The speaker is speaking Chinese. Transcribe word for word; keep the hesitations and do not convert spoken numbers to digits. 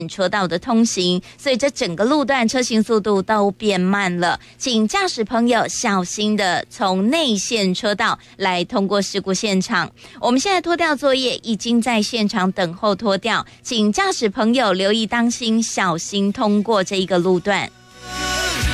车道的通行，所以这整个路段车行速度都变慢了，请驾驶朋友小心的从内线车道来通过事故现场。我们现在拖吊作业已经在现场等候拖吊，请驾驶朋友留意当心，小心通过这一个路段。